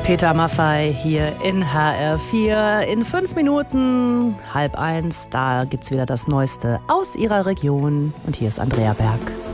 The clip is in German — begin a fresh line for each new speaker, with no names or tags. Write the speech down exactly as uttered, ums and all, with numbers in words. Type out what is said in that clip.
Peter Maffay hier in H R vier. In fünf Minuten, halb eins, da gibt's wieder das Neueste aus ihrer Region. Und hier ist Andrea Berg.